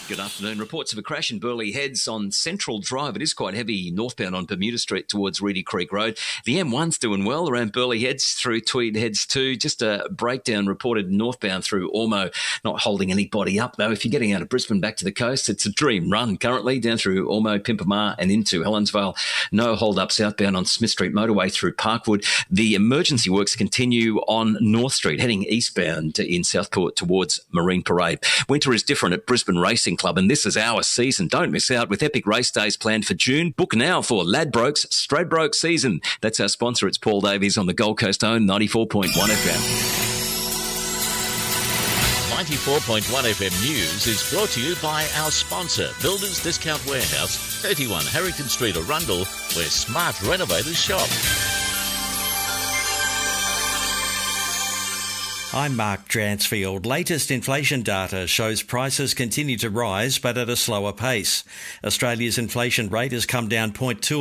Good afternoon. Reports of a crash in Burleigh Heads on Central Drive. It is quite heavy northbound on Bermuda Street towards Reedy Creek Road. The M1's doing well around Burleigh Heads through Tweed Heads too. Just a breakdown reported northbound through Ormeau. Not holding anybody up though. If you're getting out of Brisbane back to the coast, it's a dream run currently down through Ormeau, Pimpamar and into Helensvale. No hold up southbound on Smith Street motorway through Parkwood. The emergency works continue on North Street, heading eastbound in Southport towards Marine Parade. Winter is different at Brisbane Racing Club, and this is our season. Don't miss out with epic race days planned for June. Book now for Ladbrokes Stradbroke season. That's our sponsor. It's Paul Davies on the Gold Coast owned 94.1 FM. 94.1 FM News is brought to you by our sponsor, Builders Discount Warehouse, 31 Harrington Street, Arundel, where smart renovators shop. I'm Mark Dransfield. Latest inflation data shows prices continue to rise, but at a slower pace. Australia's inflation rate has come down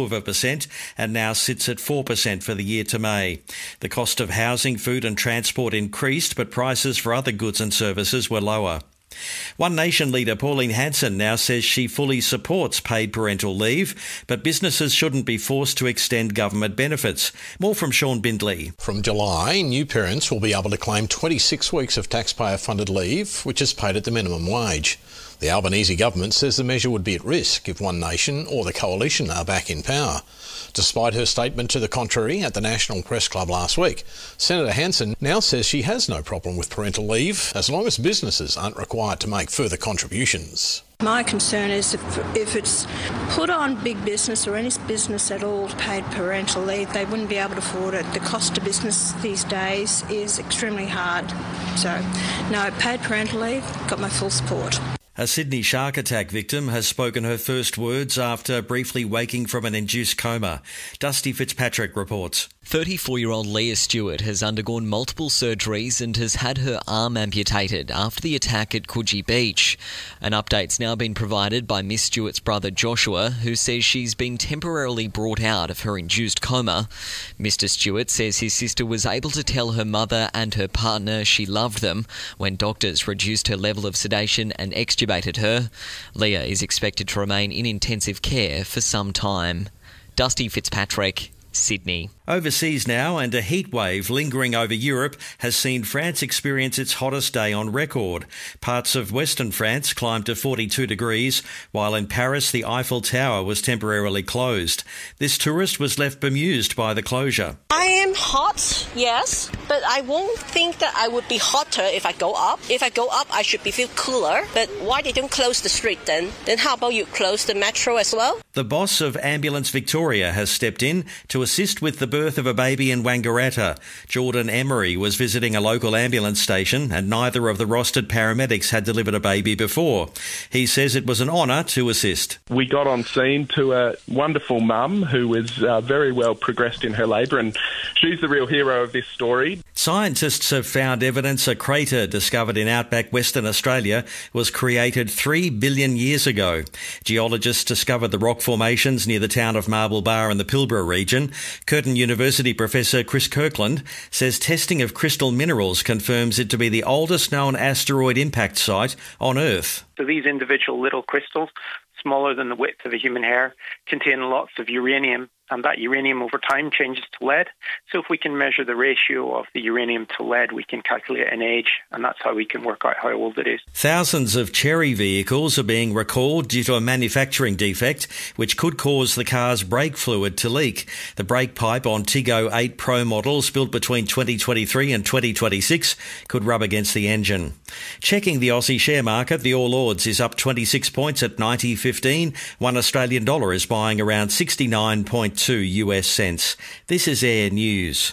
0.2% and now sits at 4% for the year to May. The cost of housing, food and transport increased, but prices for other goods and services were lower. One Nation leader Pauline Hanson now says she fully supports paid parental leave, but businesses shouldn't be forced to extend government benefits. More from Sean Bindley. From July, new parents will be able to claim 26 weeks of taxpayer-funded leave, which is paid at the minimum wage. The Albanese government says the measure would be at risk if One Nation or the Coalition are back in power. Despite her statement to the contrary at the National Press Club last week, Senator Hanson now says she has no problem with parental leave as long as businesses aren't required to make further contributions. My concern is if it's put on big business or any business at all paid parental leave, they wouldn't be able to afford it. The cost of business these days is extremely hard. So, no, paid parental leave, got my full support. A Sydney shark attack victim has spoken her first words after briefly waking from an induced coma. Dusty Fitzpatrick reports. 34-year-old Leah Stewart has undergone multiple surgeries and has had her arm amputated after the attack at Coogee Beach. An update's now been provided by Miss Stewart's brother Joshua, who says she's been temporarily brought out of her induced coma. Mr. Stewart says his sister was able to tell her mother and her partner she loved them when doctors reduced her level of sedation and extubated her. Leah is expected to remain in intensive care for some time. Dusty Fitzpatrick, Sydney. Overseas now, and a heat wave lingering over Europe has seen France experience its hottest day on record. Parts of western France climbed to 42 degrees, while in Paris the Eiffel Tower was temporarily closed. This tourist was left bemused by the closure. I am hot, yes, but I won't think that I would be hotter if I go up. If I go up, I should be feel cooler. But why they don't close the street then? Then how about you close the metro as well? The boss of Ambulance Victoria has stepped in to assist with the birth of a baby in Wangaratta. Jordan Emery was visiting a local ambulance station and neither of the rostered paramedics had delivered a baby before. He says it was an honour to assist. We got on scene to a wonderful mum who was very well progressed in her labour, and she's the real hero of this story. Scientists have found evidence a crater discovered in outback Western Australia was created 3 billion years ago. Geologists discovered the rock formations near the town of Marble Bar in the Pilbara region. Curtin University professor Chris Kirkland says testing of crystal minerals confirms it to be the oldest known asteroid impact site on Earth. So these individual little crystals, smaller than the width of a human hair, contain lots of uranium, and that uranium over time changes to lead. So if we can measure the ratio of the uranium to lead, we can calculate an age, and that's how we can work out how old it is. Thousands of Chery vehicles are being recalled due to a manufacturing defect, which could cause the car's brake fluid to leak. The brake pipe on Tiggo 8 Pro models built between 2023 and 2026 could rub against the engine. Checking the Aussie share market, the All Ords is up 26 points at 90.15. $1 Australian dollar is buying around 69.2 US cents. This is Air News.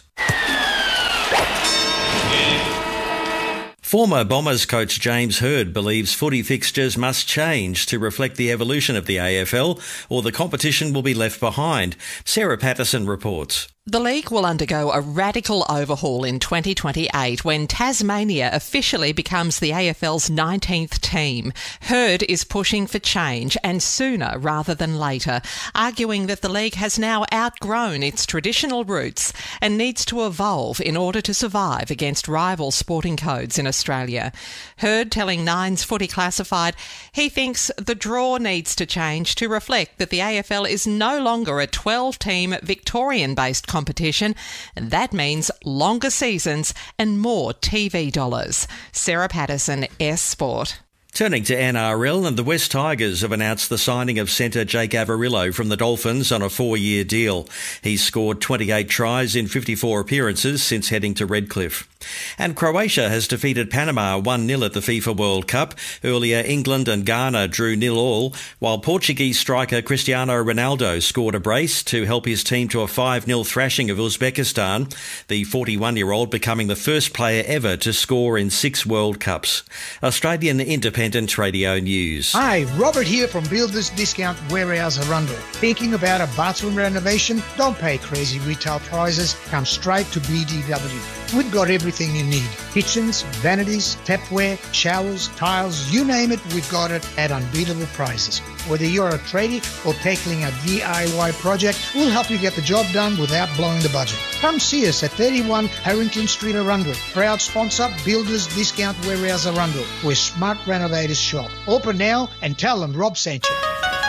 Former Bombers coach James Hird believes footy fixtures must change to reflect the evolution of the AFL, or the competition will be left behind. Sarah Patterson reports. The league will undergo a radical overhaul in 2028 when Tasmania officially becomes the AFL's 19th team. Herd is pushing for change, and sooner rather than later, arguing that the league has now outgrown its traditional roots and needs to evolve in order to survive against rival sporting codes in Australia. Herd telling Nine's Footy Classified he thinks the draw needs to change to reflect that the AFL is no longer a 12-team Victorian-based competition, and that means longer seasons and more TV dollars. Sarah Patterson, S Sport. Turning to NRL, and the West Tigers have announced the signing of centre Jake Averillo from the Dolphins on a 4-year deal. He's scored 28 tries in 54 appearances since heading to Redcliffe. And Croatia has defeated Panama 1-0 at the FIFA World Cup. Earlier, England and Ghana drew 0-0, while Portuguese striker Cristiano Ronaldo scored a brace to help his team to a 5-0 thrashing of Uzbekistan, the 41-year-old becoming the first player ever to score in 6 World Cups. Australian Independent Radio News. Hi, Robert here from Builders Discount Warehouse Arundel. Thinking about a bathroom renovation? Don't pay crazy retail prices. Come straight to BDW. We've got everything you need. Kitchens, vanities, tapware, showers, tiles, you name it, we've got it at unbeatable prices. Whether you're a tradie or tackling a DIY project, we'll help you get the job done without blowing the budget. Come see us at 31 Harrington Street, Arundel. Proud sponsor, Builders Discount Warehouse Arundel, where smart renovators shop. Open now and tell them Rob sent you.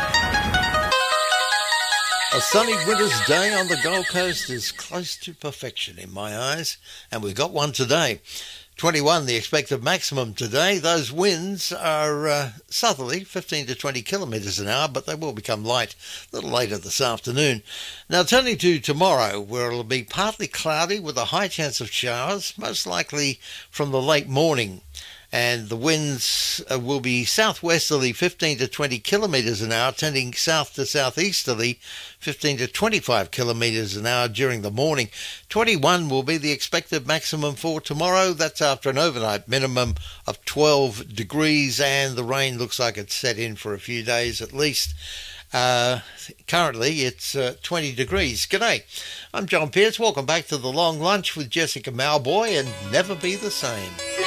A sunny winter's day on the Gold Coast is close to perfection in my eyes, and we've got one today. 21 the expected maximum today. Those winds are southerly, 15 to 20 kilometres an hour, but they will become light a little later this afternoon. Now turning to tomorrow, where it'll be partly cloudy with a high chance of showers, most likely from the late morning. And the winds will be southwesterly 15 to 20 kilometres an hour, tending south to southeasterly 15 to 25 kilometres an hour during the morning. 21 will be the expected maximum for tomorrow. That's after an overnight minimum of 12 degrees, and the rain looks like it's set in for a few days at least. Currently it's 20 degrees. G'day, I'm John Pearce. Welcome back to The Long Lunch with Jessica Mauboy and Never Be the Same.